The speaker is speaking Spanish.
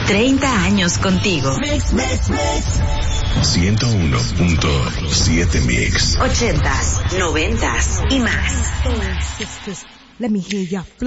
30 años contigo. 101.7 Mix. 80s, 90s y más. La mejilla.